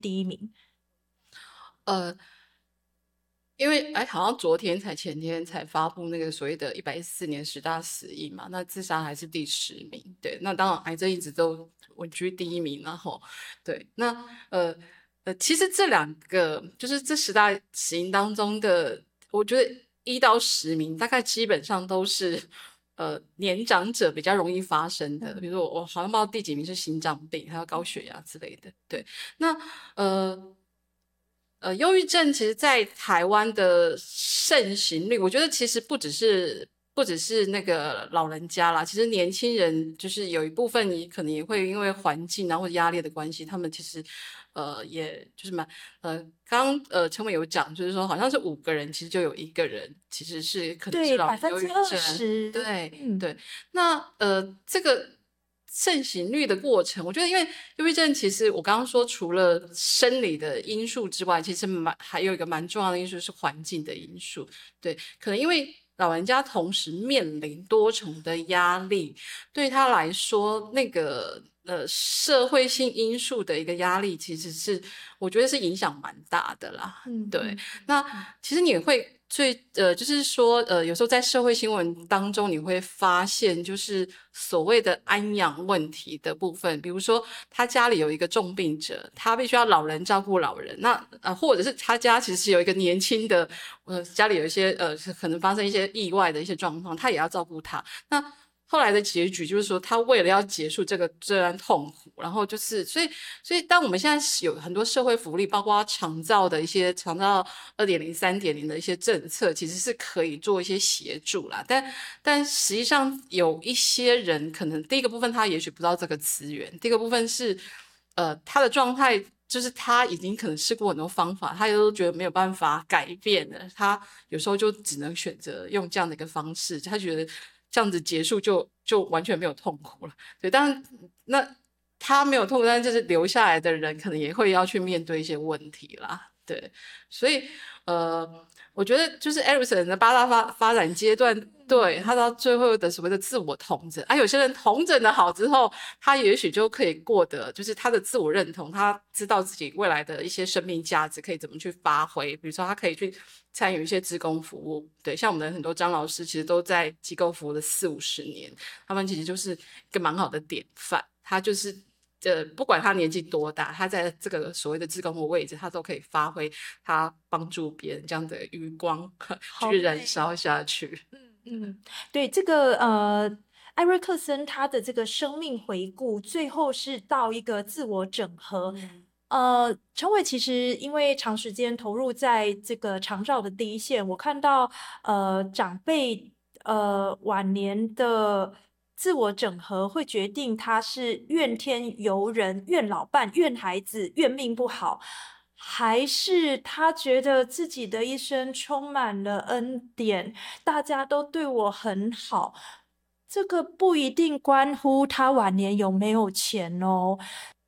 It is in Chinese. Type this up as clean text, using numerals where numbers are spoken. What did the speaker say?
第一名？ 呃，因为好像昨天才前天才发布那个所谓的114年10大死因嘛，那自杀还是第10名。对，那当然癌症一直都稳居第一名，然后对，那其实这两个就是这10大死因当中的，我觉得1到10名大概基本上都是年长者比较容易发生的，比如说我好像不知道第几名是心脏病，还有高血压之类的。对，那呃。忧郁症其实在台湾的盛行率，我觉得其实不只是那个老人家啦，其实年轻人就是有一部分你可能也会因为环境啊或者压力的关系，他们其实也就是陈伟有讲，就是说好像是5个人其实就有1个人其实是可能是对， 老百年忧郁分之二症。 十， 对嗯， 对，那这个盛行率的过程，我觉得因为忧郁症其实我刚刚说除了生理的因素之外，其实还有一个蛮重要的因素是环境的因素。对，可能因为老人家同时面临多重的压力，对他来说，那个社会性因素的一个压力，其实是我觉得是影响蛮大的啦。对， 嗯嗯那嗯其实你会就是说有时候在社会新闻当中，你会发现就是所谓的安养问题的部分，比如说他家里有一个重病者，他必须要老人照顾老人，那或者是他家其实有一个年轻的，家里有一些可能发生一些意外的一些状况，他也要照顾他。那后来的结局就是说，他为了要结束这段痛苦，然后就是所以当我们现在有很多社会福利，包括长照2.0、3.0的一些政策，其实是可以做一些协助啦。但实际上有一些人可能第一个部分他也许不知道这个资源，第二个部分是他的状态。就是他已经可能试过很多方法，他都觉得没有办法改变了，他有时候就只能选择用这样的一个方式，他觉得这样子结束就完全没有痛苦了。对，当然那他没有痛苦，但就是留下来的人可能也会要去面对一些问题啦。对，所以我觉得就是艾瑞森的八大发展阶段，对他到最后的所谓的自我统整，有些人统整的好之后，他也许就可以过得，就是他的自我认同，他知道自己未来的一些生命价值可以怎么去发挥，比如说他可以去参与一些志工服务，对，像我们的很多张老师其实都在机构服务了40、50年，他们其实就是一个蛮好的典范，他就是。不管他年纪多大，他在这个所谓的志工的位置，他都可以发挥他帮助别人这样的余光，继好续燃美哦。 烧下去。 嗯，对，这个艾瑞克森他的这个生命回顾，最后是到一个自我整合。陈伟其实因为长时间投入在这个长照的第一线，我看到长辈晚年的自我整合，会决定他是怨天尤人、怨老伴、怨孩子、怨命不好，还是他觉得自己的一生充满了恩典。大家都对我很好，这个不一定关乎他晚年有没有钱哦。